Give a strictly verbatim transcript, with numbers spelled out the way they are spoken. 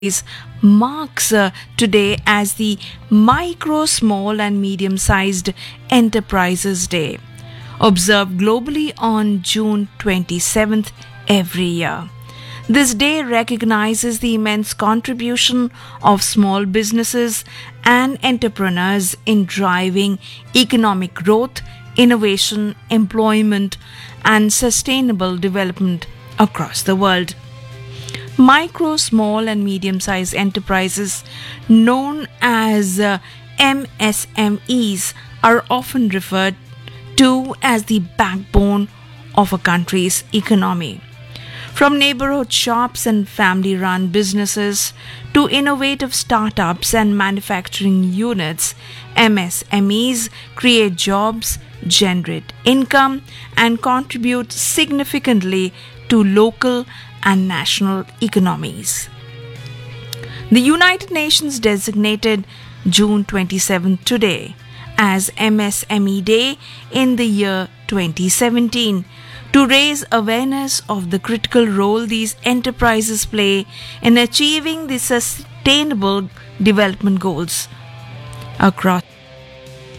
is marks uh, today as the Micro, Small and Medium Sized Enterprises Day, observed globally on June twenty-seventh every year. This day recognizes the immense contribution of small businesses and entrepreneurs in driving economic growth, innovation, employment, and sustainable development across the world. Micro, small, and medium sized enterprises, known as uh, M S M Es, are often referred to as the backbone of a country's economy. From neighborhood shops and family run businesses to innovative startups and manufacturing units, M S M Es create jobs, generate income, and contribute significantly to local and national economies. The United Nations designated June twenty-seventh today as M S M E Day in the year twenty seventeen to raise awareness of the critical role these enterprises play in achieving the sustainable development goals across